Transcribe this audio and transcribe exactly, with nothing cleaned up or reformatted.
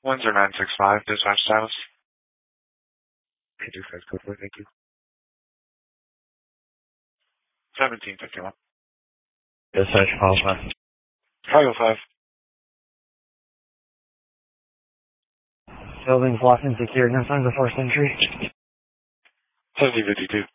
one zero nine six five, dispatch status. Okay, dispatch code four, thank you. seventeen fifty-one. Dispatch call five. Cargo five. Building's locked and secured. No signs of forced entry. seventeen fifty-two.